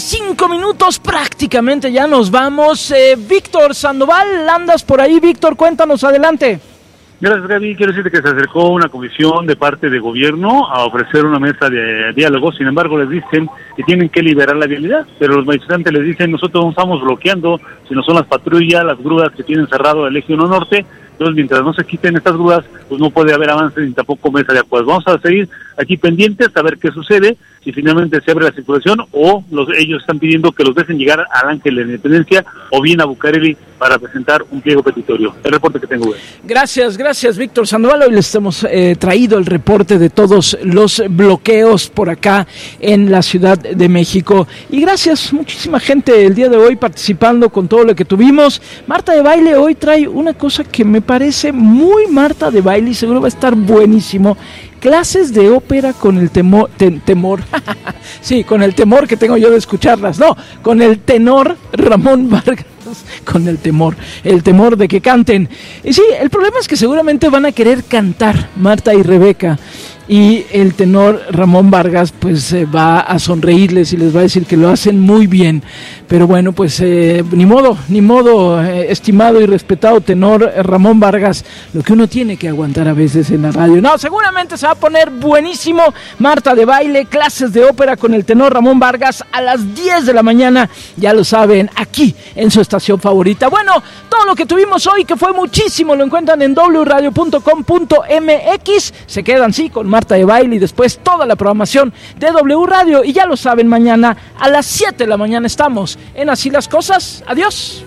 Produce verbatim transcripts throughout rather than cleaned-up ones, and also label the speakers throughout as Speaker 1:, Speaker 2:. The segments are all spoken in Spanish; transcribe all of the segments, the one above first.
Speaker 1: cinco minutos, prácticamente ya nos vamos. Eh, Víctor Sandoval, ¿andas por ahí? Víctor, cuéntanos, adelante.
Speaker 2: Gracias, Gaby. Quiero decirte que se acercó una comisión de parte de gobierno a ofrecer una mesa de diálogo. Sin embargo, les dicen que tienen que liberar la vialidad, pero los manifestantes les dicen, nosotros no estamos bloqueando, sino son las patrullas, las grúas que tienen cerrado el eje uno norte. Entonces, mientras no se quiten estas grúas, pues no puede haber avance ni tampoco mesa de acuerdo. Vamos a seguir aquí pendientes a ver qué sucede, si finalmente se abre la circulación o los ellos están pidiendo que los dejen llegar al Ángel de la Independencia o bien a Bucareli para presentar un pliego petitorio. El reporte que tengo.
Speaker 1: Gracias, gracias, Víctor Sandoval. Hoy les hemos eh, traído el reporte de todos los bloqueos por acá en la Ciudad de México. Y gracias, muchísima gente el día de hoy participando con todo lo que tuvimos. Marta de Baile hoy trae una cosa que me parece muy Marta de Baile y seguro va a estar buenísimo. Clases de ópera con el temor, te, temor, sí, con el temor que tengo yo de escucharlas, no, con el tenor Ramón Vargas, con el temor, el temor de que canten. Y sí, el problema es que seguramente van a querer cantar Marta y Rebeca, y el tenor Ramón Vargas pues eh, va a sonreírles y les va a decir que lo hacen muy bien, pero bueno, pues eh, ni modo, ni modo, eh, estimado y respetado tenor eh, Ramón Vargas, lo que uno tiene que aguantar a veces en la radio. No, seguramente se va a poner buenísimo. Marta de Baile, clases de ópera con el tenor Ramón Vargas a las diez de la mañana, ya lo saben, aquí en su estación favorita. Bueno, todo lo que tuvimos hoy, que fue muchísimo, lo encuentran en doble u radio punto com punto eme equis, se quedan sí con Marta de Baile y después toda la programación de W Radio, y ya lo saben, mañana a las siete de la mañana estamos en Así las Cosas. Adiós.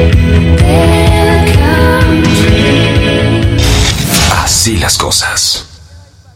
Speaker 3: Así las cosas.